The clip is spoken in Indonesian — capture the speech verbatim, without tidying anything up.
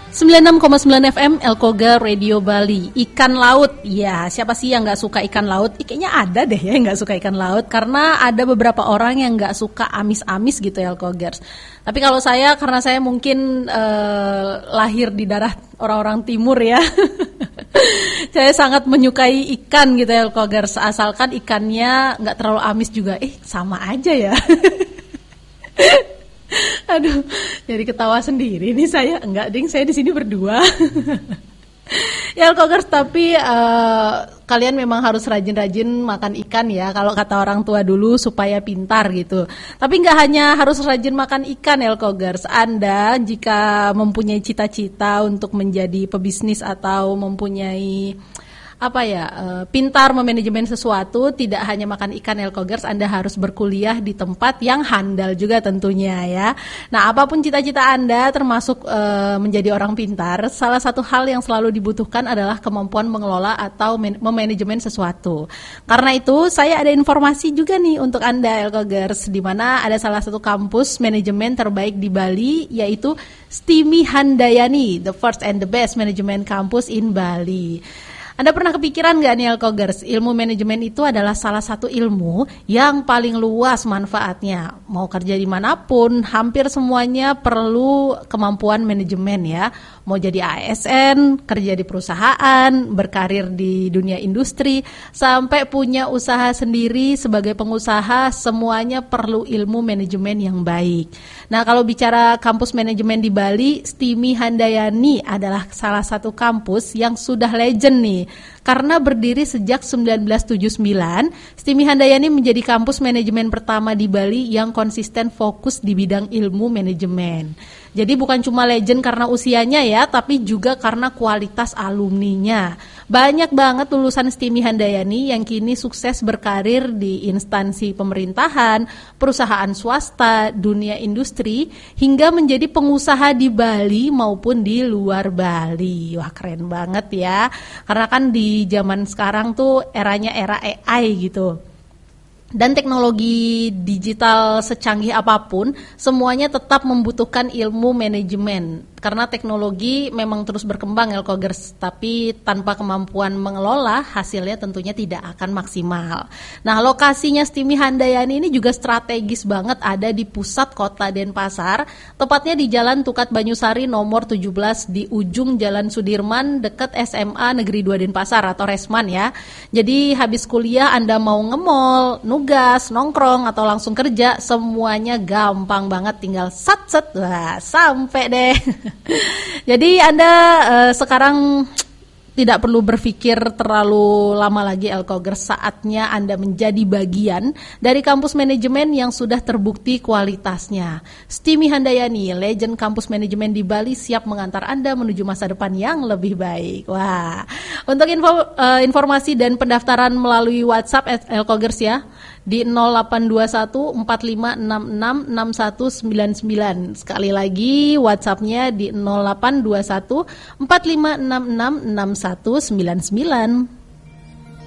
sembilan puluh enam koma sembilan F M Elkoga Radio Bali. Ikan laut, ya siapa sih yang gak suka ikan laut? I, kayaknya ada deh ya yang gak suka ikan laut. Karena ada beberapa orang yang gak suka amis-amis gitu ya Elkogers. Tapi kalau saya, karena saya mungkin uh, lahir di darah orang-orang timur ya. Saya sangat menyukai ikan gitu ya Elkogers. Asalkan ikannya gak terlalu amis juga. Eh sama aja ya. Aduh, jadi ketawa sendiri nih saya. Enggak, ding, saya di sini berdua. Ya, Elkogers, tapi uh, kalian memang harus rajin-rajin makan ikan ya. Kalau kata orang tua dulu supaya pintar gitu. Tapi enggak hanya harus rajin makan ikan, Elkogers. Anda jika mempunyai cita-cita untuk menjadi pebisnis atau mempunyai apa ya, uh, pintar memanajemen sesuatu, tidak hanya makan ikan Elkogers, Anda harus berkuliah di tempat yang handal juga tentunya ya. Nah, apapun cita-cita Anda termasuk uh, menjadi orang pintar, salah satu hal yang selalu dibutuhkan adalah kemampuan mengelola atau men- memanajemen sesuatu. Karena itu, saya ada informasi juga nih untuk Anda Elkogers, di mana ada salah satu kampus manajemen terbaik di Bali, yaitu Stimi Handayani, the first and the best management campus in Bali. Anda pernah kepikiran nggak nih Elkogers, ilmu manajemen itu adalah salah satu ilmu yang paling luas manfaatnya. Mau kerja dimanapun, hampir semuanya perlu kemampuan manajemen ya. Mau jadi A S N, kerja di perusahaan, berkarir di dunia industri, sampai punya usaha sendiri sebagai pengusaha, semuanya perlu ilmu manajemen yang baik. Nah, kalau bicara kampus manajemen di Bali, Stimi Handayani adalah salah satu kampus yang sudah legend nih. Karena berdiri sejak sembilan belas tujuh puluh sembilan, Stimi Handayani menjadi kampus manajemen pertama di Bali yang konsisten fokus di bidang ilmu manajemen. Jadi bukan cuma legend karena usianya ya, tapi juga karena kualitas alumninya. Banyak banget lulusan Stimi Handayani yang kini sukses berkarir di instansi pemerintahan, perusahaan swasta, dunia industri, hingga menjadi pengusaha di Bali maupun di luar Bali. Wah, keren banget ya. Karena kan di zaman sekarang tuh eranya era A I gitu. Dan teknologi digital secanggih apapun, semuanya tetap membutuhkan ilmu manajemen. Karena teknologi memang terus berkembang Elkogers, tapi tanpa kemampuan mengelola, hasilnya tentunya tidak akan maksimal. Nah, lokasinya Stimi Handayani ini juga strategis banget, ada di pusat kota Denpasar, tepatnya di Jalan Tukat Banyusari nomor tujuh belas di ujung Jalan Sudirman, dekat S M A Negeri dua Denpasar atau Resman ya. Jadi habis kuliah Anda mau nge-mall, nugas, nongkrong, atau langsung kerja, semuanya gampang banget, tinggal sat-set, wah sampai deh. Jadi Anda uh, sekarang tidak perlu berpikir terlalu lama lagi Elkogers, saatnya Anda menjadi bagian dari kampus manajemen yang sudah terbukti kualitasnya. Stimi Handayani, legend kampus manajemen di Bali, siap mengantar Anda menuju masa depan yang lebih baik. Wah, untuk info, uh, informasi dan pendaftaran melalui WhatsApp Elkogers ya, di nol delapan dua satu empat lima enam enam enam satu sembilan sembilan. Sekali lagi WhatsApp-nya di nol delapan dua satu empat lima enam enam enam satu sembilan sembilan.